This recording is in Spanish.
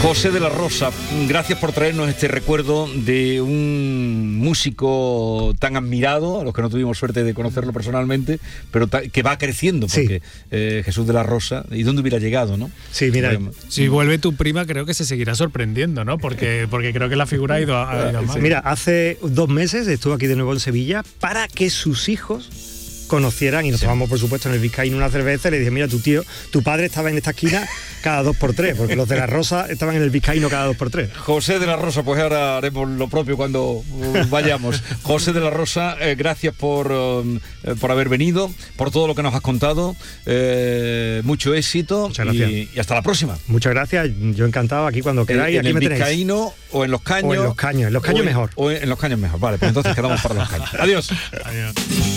José de la Rosa, gracias por traernos este recuerdo de un músico tan admirado, a los que no tuvimos suerte de conocerlo personalmente, pero que va creciendo, porque Jesús de la Rosa, ¿y dónde hubiera llegado, no? Sí, mira. Si vuelve tu prima, creo que se seguirá sorprendiendo, ¿no? Porque creo que la figura ha ido más. Mira, hace 2 meses estuvo aquí de nuevo en Sevilla para que sus hijos conocieran, y nos tomamos por supuesto en el Vizcaíno una cerveza, y le dije, mira, tu padre estaba en esta esquina cada 2x3, porque los de la Rosa estaban en el Vizcaíno cada 2x3. José de la Rosa, pues ahora haremos lo propio cuando vayamos. José de la Rosa, gracias por haber venido, por todo lo que nos has contado, mucho éxito. Muchas gracias. Y hasta la próxima. Muchas gracias, yo encantado, aquí cuando queráis, aquí ¿En me el tenéis. Vizcaíno o en Los Caños? En Los Caños mejor. O en Los Caños mejor, vale, pues entonces quedamos para Los Caños. Adiós. Adiós.